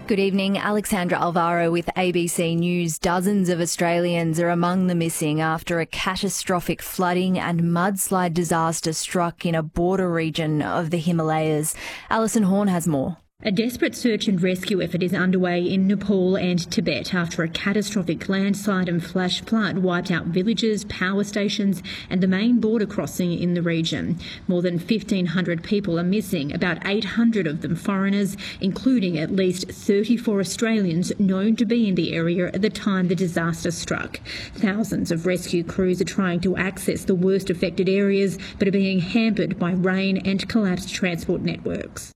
Good evening. Alexandra Alvaro with ABC News. Dozens of Australians are among the missing after a catastrophic flooding and mudslide disaster struck in a border region of the Himalayas. Alison Horn has more. A desperate search and rescue effort is underway in Nepal and Tibet after a catastrophic landslide and flash flood wiped out villages, power stations and the main border crossing in the region. More than 1,500 people are missing, about 800 of them foreigners, including at least 34 Australians known to be in the area at the time the disaster struck. Thousands of rescue crews are trying to access the worst affected areas but are being hampered by rain and collapsed transport networks.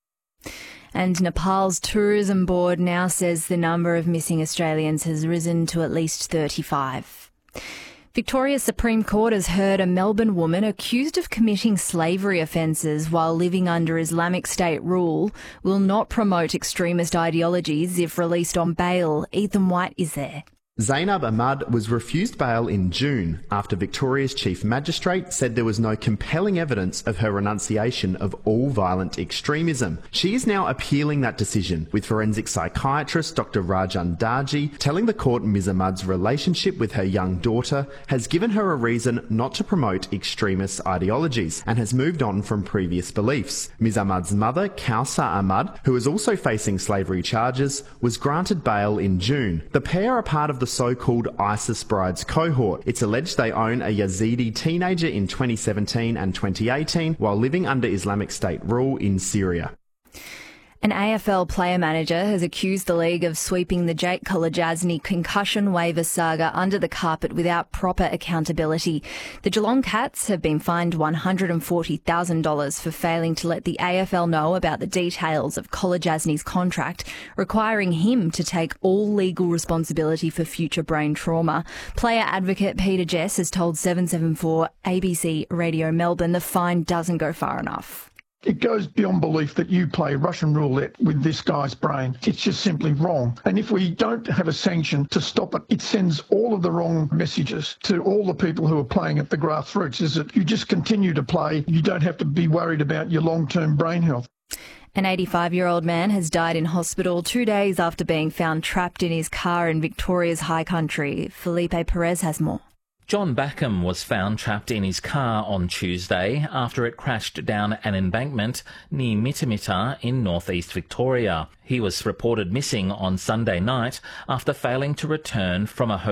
And Nepal's tourism board now says the number of missing Australians has risen to at least 35. Victoria's Supreme Court has heard a Melbourne woman accused of committing slavery offences while living under Islamic State rule will not promote extremist ideologies if released on bail. Ethan White is there. Zainab Ahmad was refused bail in June after Victoria's Chief Magistrate said there was no compelling evidence of her renunciation of all violent extremism. She is now appealing that decision, with forensic psychiatrist Dr. Rajan Darji telling the court Ms Ahmad's relationship with her young daughter has given her a reason not to promote extremist ideologies and has moved on from previous beliefs. Ms Ahmad's mother, Kausar Ahmad, who is also facing slavery charges, was granted bail in June. The pair are part of the so-called ISIS brides cohort. It's alleged they own a Yazidi teenager in 2017 and 2018 while living under Islamic State rule in Syria. An AFL player manager has accused the league of sweeping the Jake Kolodjasny concussion waiver saga under the carpet without proper accountability. The Geelong Cats have been fined $140,000 for failing to let the AFL know about the details of Kolodjasny's contract, requiring him to take all legal responsibility for future brain trauma. Player advocate Peter Jess has told 774 ABC Radio Melbourne the fine doesn't go far enough. It goes beyond belief that you play Russian roulette with this guy's brain. It's just simply wrong. And if we don't have a sanction to stop it, it sends all of the wrong messages to all the people who are playing at the grassroots, is that you just continue to play. You don't have to be worried about your long-term brain health. An 85-year-old man has died in hospital 2 days after being found trapped in his car in Victoria's high country. Felipe Perez has more. John Backham was found trapped in his car on Tuesday after it crashed down an embankment near Mitamita in northeast Victoria. He was reported missing on Sunday night after failing to return from a